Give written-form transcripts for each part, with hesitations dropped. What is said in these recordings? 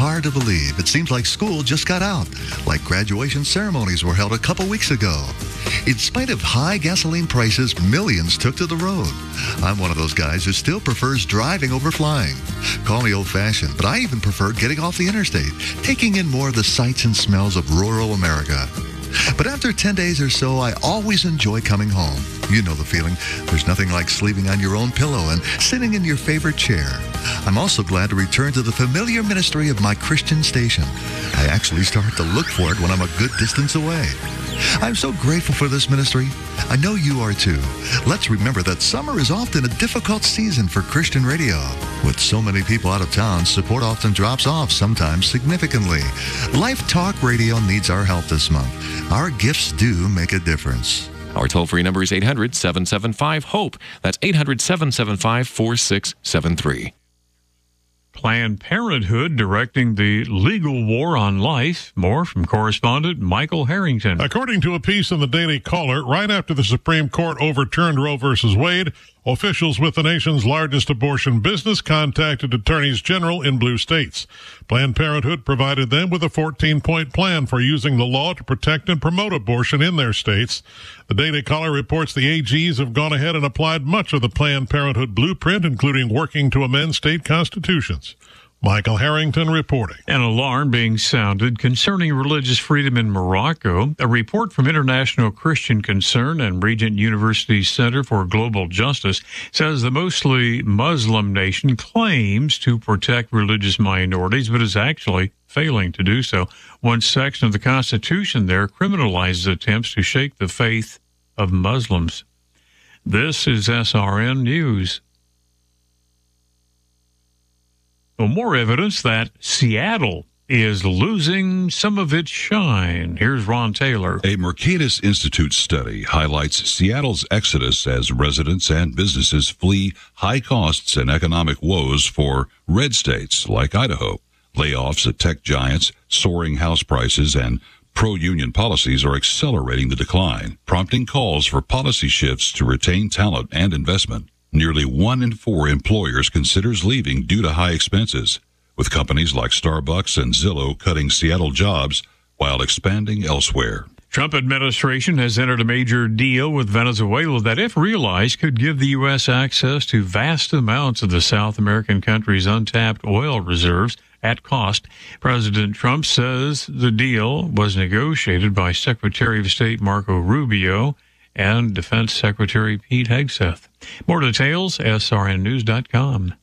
hard to believe. It seems like school just got out, like graduation ceremonies were held a couple weeks ago. In spite of high gasoline prices, millions took to the road. I'm one of those guys who still prefers driving over flying. Call me old-fashioned, but I even prefer getting off the interstate, taking in more of the sights and smells of rural America. But after 10 days or so, I always enjoy coming home. You know the feeling. There's nothing like sleeping on your own pillow and sitting in your favorite chair. I'm also glad to return to the familiar ministry of my Christian station. I actually start to look for it when I'm a good distance away. I'm so grateful for this ministry. I know you are too. Let's remember that summer is often a difficult season for Christian radio. With so many people out of town, support often drops off, sometimes significantly. Life Talk Radio needs our help this month. Our gifts do make a difference. Our toll-free number is 800-775-HOPE. That's 800-775-4673. Planned Parenthood directing the legal war on life. More from correspondent Michael Harrington. According to a piece in the Daily Caller, right after the Supreme Court overturned Roe v. Wade, officials with the nation's largest abortion business contacted attorneys general in blue states. Planned Parenthood provided them with a 14-point plan for using the law to protect and promote abortion in their states. The Daily Caller reports the AGs have gone ahead and applied much of the Planned Parenthood blueprint, including working to amend state constitutions. Michael Harrington reporting. An alarm being sounded concerning religious freedom in Morocco. A report from International Christian Concern and Regent University's Center for Global Justice says the mostly Muslim nation claims to protect religious minorities, but is actually failing to do so. One section of the Constitution there criminalizes attempts to shake the faith of Muslims. This is SRN News. Well, more evidence that Seattle is losing some of its shine. Here's Ron Taylor. A Mercatus Institute study highlights Seattle's exodus as residents and businesses flee high costs and economic woes for red states like Idaho. Layoffs at tech giants, soaring house prices, and pro-union policies are accelerating the decline, prompting calls for policy shifts to retain talent and investment. Nearly 1 in 4 employers considers leaving due to high expenses, with companies like Starbucks and Zillow cutting Seattle jobs while expanding elsewhere. Trump administration has entered a major deal with Venezuela that, if realized, could give the U.S. access to vast amounts of the South American country's untapped oil reserves at cost. President Trump says the deal was negotiated by Secretary of State Marco Rubio and Defense Secretary Pete Hegseth. More details, srnnews.com.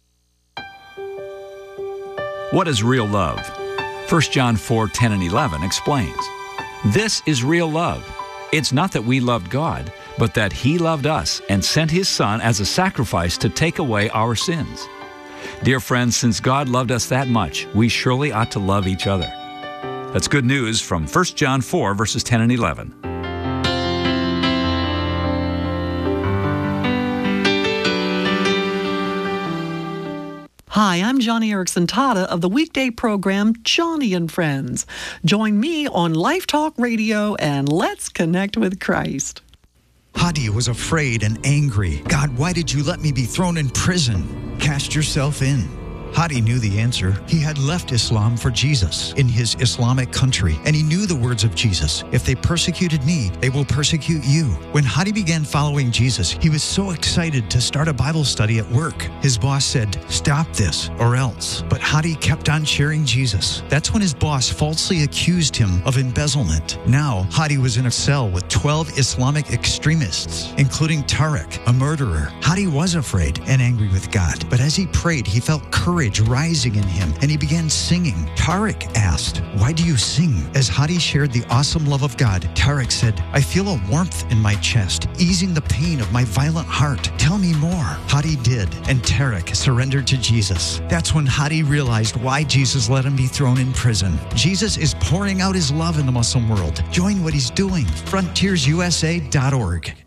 What is real love? 1 John 4:10 and 11 explains. This is real love. It's not that we loved God, but that He loved us and sent His Son as a sacrifice to take away our sins. Dear friends, since God loved us that much, we surely ought to love each other. That's good news from 1 John 4, verses 10 and 11. Hi, I'm Johnny Erickson Tada of the weekday program Johnny and Friends. Join me on Life Talk Radio and let's connect with Christ. Hadi was afraid and angry. God, why did you let me be thrown in prison? Cast yourself in. Hadi knew the answer. He had left Islam for Jesus in his Islamic country, and he knew the words of Jesus. If they persecuted me, they will persecute you. When Hadi began following Jesus, he was so excited to start a Bible study at work. His boss said, "Stop this or else." But Hadi kept on sharing Jesus. That's when his boss falsely accused him of embezzlement. Now, Hadi was in a cell with 12 Islamic extremists, including Tariq, a murderer. Hadi was afraid and angry with God, but as he prayed, he felt courage rising in him, and he began singing. Tariq asked, "Why do you sing?" As Hadi shared the awesome love of God, Tariq said, "I feel a warmth in my chest, easing the pain of my violent heart. Tell me more." Hadi did, and Tariq surrendered to Jesus. That's when Hadi realized why Jesus let him be thrown in prison. Jesus is pouring out his love in the Muslim world. Join what he's doing. FrontiersUSA.org.